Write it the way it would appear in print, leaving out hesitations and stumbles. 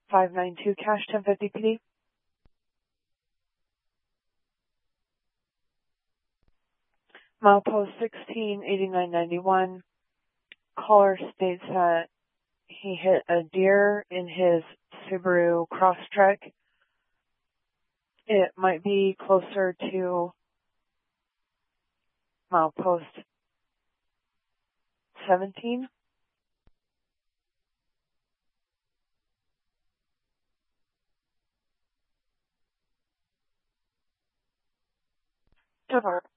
592 cash 1050 PD. Milepost 168991. Caller states that he hit a deer in his Subaru Crosstrek. It might be closer to milepost 17. Good work.